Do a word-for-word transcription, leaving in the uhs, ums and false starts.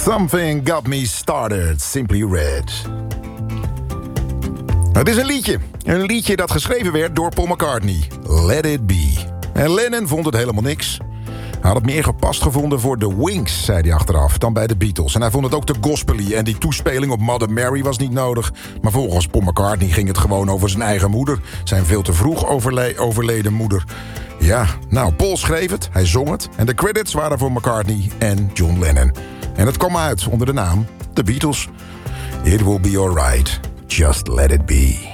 Something Got Me Started, Simply Red. Het is een liedje. Een liedje dat geschreven werd door Paul McCartney. Let It Be. En Lennon vond het helemaal niks. Hij had het meer gepast gevonden voor The Wings, zei hij achteraf, dan bij de Beatles. En hij vond het ook te gospely en die toespeling op Mother Mary was niet nodig. Maar volgens Paul McCartney ging het gewoon over zijn eigen moeder. Zijn veel te vroeg overle- overleden moeder. Ja, nou, Paul schreef het, hij zong het. En de credits waren voor McCartney en John Lennon. En het kwam uit onder de naam The Beatles. It will be alright, just let it be.